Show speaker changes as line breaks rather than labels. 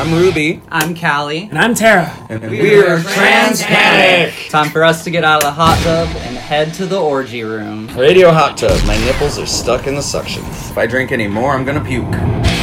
I'm Ruby.
I'm Callie.
And I'm Tara.
And we're Trans Panic.
Time for us to get out of the hot tub and head to the orgy room.
Radio hot tub. My nipples are stuck in the suction.
If I drink any more, I'm gonna puke.